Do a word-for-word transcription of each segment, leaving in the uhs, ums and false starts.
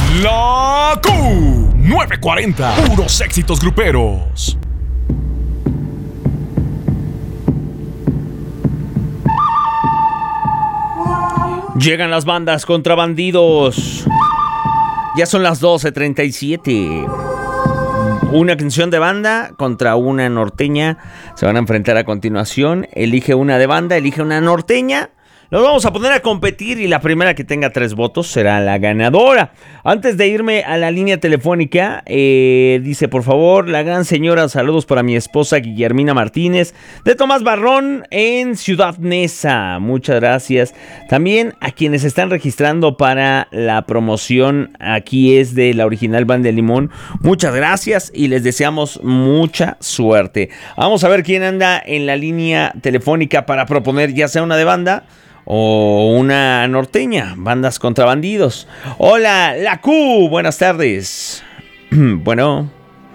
La Q nueve cuarenta, puros éxitos gruperos. Llegan las bandas contra bandidos. Ya son las doce treinta y siete. Una canción de banda contra una norteña. Se van a enfrentar a continuación. Elige una de banda, elige una norteña. Los vamos a poner a competir y la primera que tenga tres votos será la ganadora. Antes de irme a la línea telefónica, eh, dice, por favor, la gran señora, saludos para mi esposa Guillermina Martínez, de Tomás Barrón en Ciudad Neza. Muchas gracias. También a quienes están registrando para la promoción, aquí es de la original Banda de Limón. Muchas gracias y les deseamos mucha suerte. Vamos a ver quién anda en la línea telefónica para proponer ya sea una de banda o una norteña, bandas contra bandidos. Hola, la Q, buenas tardes. Bueno,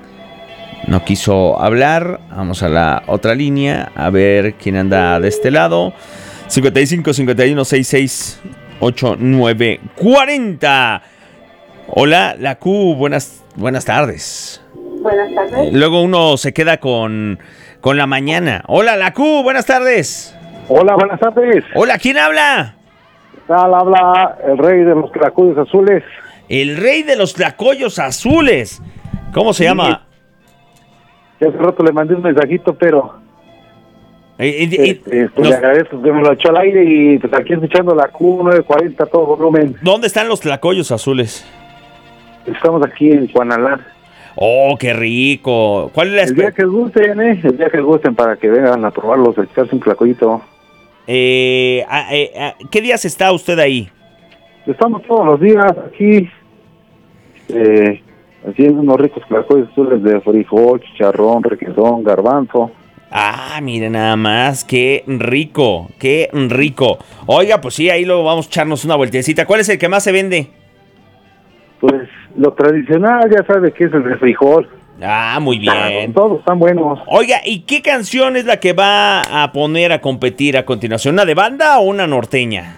no quiso hablar. Vamos a la otra línea, a ver quién anda de este lado. cincuenta y cinco, cincuenta y uno, sesenta y seis, ochenta y nueve, cuarenta. Hola, la Q, buenas, buenas tardes. Buenas tardes. Luego uno se queda con, con la mañana. Hola, la Q, buenas tardes. Hola, buenas tardes. Hola, ¿quién habla? Tal, habla el rey de los tlacoyos azules. El rey de los tlacoyos azules. ¿Cómo se sí. llama? Ya hace rato le mandé un mensajito, pero... Eh, eh, este, eh, pues los... le agradezco que me lo echó al aire y pues aquí escuchando la Q nueve cuarenta, todo volumen. ¿Dónde están los tlacoyos azules? Estamos aquí en Juanalá. Oh, qué rico. ¿Cuál es la El día que gusten, ¿eh? El día que gusten para que vengan a probarlos, a echarse un tlacoyito. Eh, eh, eh, ¿Qué días está usted ahí? Estamos todos los días aquí, eh, haciendo unos ricos tlacoyos azules de frijol, chicharrón, requesón, garbanzo. Ah, mire nada más, qué rico, qué rico. Oiga, pues sí, ahí luego vamos a echarnos una vueltecita. ¿Cuál es el que más se vende? Pues lo tradicional, ya sabe que es el de frijol. Ah, muy bien. Todos están buenos. Oiga, ¿y qué canción es la que va a poner a competir a continuación? ¿Una de banda o una norteña?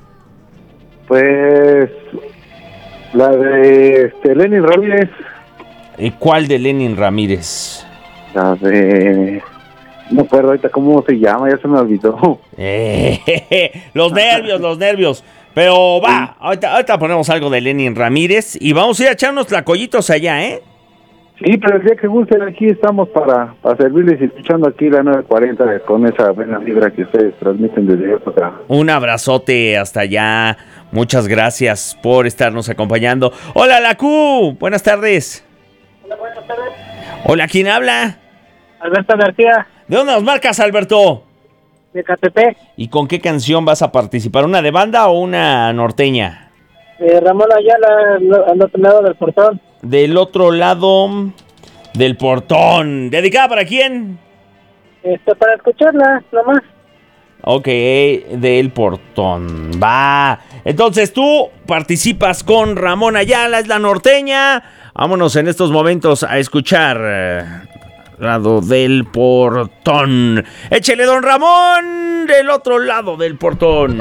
Pues la de este, Lenin Ramírez. ¿Y cuál de Lenin Ramírez? La de... No recuerdo ahorita cómo se llama, ya se me olvidó. Eh, los nervios, los nervios. Pero va, ahorita, ahorita ponemos algo de Lenin Ramírez y vamos a ir a echarnos tlacoyitos allá, ¿eh? Sí, pero el día que gusten aquí estamos para, para servirles y escuchando aquí la nueve cuarenta con esa buena vibra que ustedes transmiten desde acá. Un abrazote hasta allá. Muchas gracias por estarnos acompañando. Hola, la Q. Buenas tardes. Hola, buenas tardes. Hola, ¿quién habla? Alberto García. ¿De dónde nos marcas, Alberto? De Catepec. ¿Y con qué canción vas a participar? ¿Una de banda o una norteña? Eh, Ramón Ayala, al otro lado del portón. Del otro lado del portón. ¿Dedicada para quién? Este, para escucharla, nomás. Ok, del portón. Va. Entonces tú participas con Ramón Ayala, es la norteña. Vámonos en estos momentos a escuchar eh, lado del portón. Échele, don Ramón, del otro lado del portón.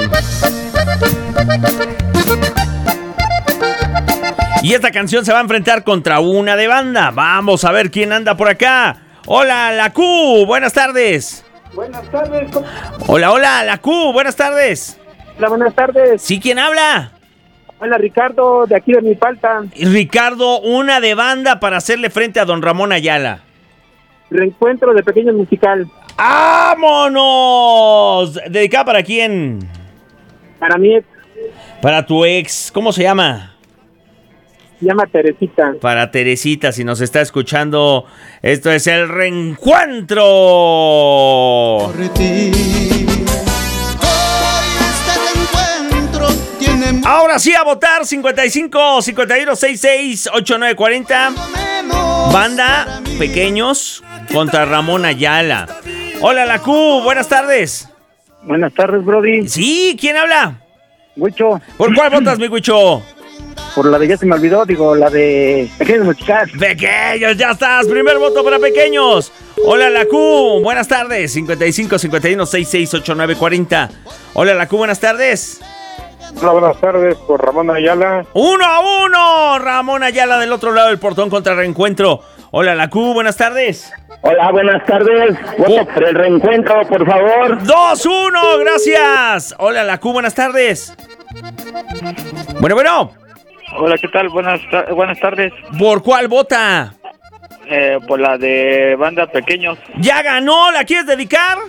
Y esta canción se va a enfrentar contra una de banda. Vamos a ver quién anda por acá. Hola, la Q, buenas tardes. Buenas tardes. ¿Cómo? Hola, hola, la Q, buenas tardes. Hola, buenas tardes. ¿Sí, quién habla? Hola, Ricardo, de aquí de Mi Palta. Ricardo, una de banda para hacerle frente a don Ramón Ayala. Reencuentro de Pequeños Musical. ¡Vámonos! ¿Dedicada para quién? Para mí es... Para tu ex, ¿cómo se llama? Se llama Teresita. Para Teresita, si nos está escuchando, esto es el reencuentro. Por ti. Hoy este reencuentro tiene... Ahora sí a votar, cincuenta y cinco, cincuenta y uno, sesenta y seis, ochenta y nueve, cuarenta. Banda, Pequeños contra Ramón Ayala. Hola, la Q, buenas tardes. Buenas tardes, Brody. Sí, ¿quién habla? Huicho. ¿Por cuál votas, mi Huicho? Por la de ya se me olvidó, digo, la de Pequeños Musical. Pequeños, ya estás. Primer voto para Pequeños. Hola, la Q. Buenas tardes. cincuenta y cinco, cincuenta y uno, sesenta y seis, ochenta y nueve, cuarenta. Hola, la Q. Buenas tardes. Hola, buenas tardes. Por Ramón Ayala. Uno a uno. Ramón Ayala del otro lado del portón contra Reencuentro. Hola, la Q, buenas tardes. Hola, buenas tardes. Voto por el Reencuentro, por favor. dos uno, gracias. Hola, la Q, buenas tardes. Bueno, bueno. Hola, ¿qué tal? Buenas, ta- buenas tardes. ¿Por cuál vota? Eh, por la de Banda Pequeños. ¿Ya ganó? ¿La quieres dedicar?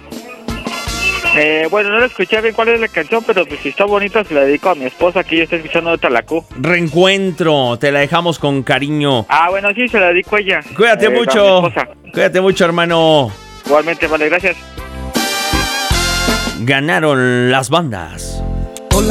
Eh, bueno, no la escuché bien cuál es la canción, pero pues si está bonita se la dedico a mi esposa que ella está escuchando de Talacú. Reencuentro, te la dejamos con cariño. Ah, bueno, sí, se la dedico a ella. Cuídate Eh, mucho. a mi esposa. Cuídate mucho, hermano. Igualmente, vale, gracias. Ganaron las bandas.